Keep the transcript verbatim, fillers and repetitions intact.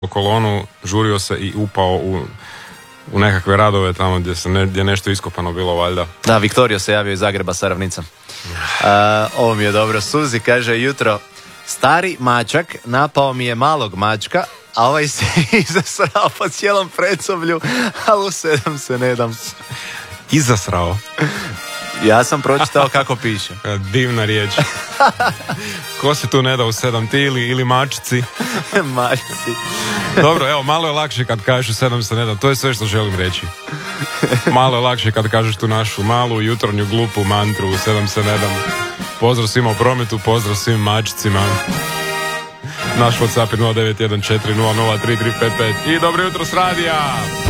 kolonu, žurio se i upao u, u nekakve radove tamo gdje se ne, gdje nešto iskopano bilo valjda. Da, Viktorio se javio iz Zagreba sa ravnicom. Uh, ovo mi je dobro. Suzi kaže jutro, stari mačak napao mi je malog mačka, a ovaj se izasrao po cijelom predsoblju, ali u sedam se ne dam. Izasrao? Ja sam pročitao kako piše. Divna riječ. Ko se tu ne da u sedam, ti ili, ili mačici? Mačici. Dobro, evo, malo je lakše kad kažeš u sedam se ne da. To je sve što želim reći. Malo je lakše kad kažeš tu našu malu jutarnju glupu mantru u sedam se ne dam. Pozdrav svima u prometu, pozdrav svim mačicima. Naš WhatsApp je nula devet jedan četiri nula nula tri tri pet pet. I dobro jutro s radija!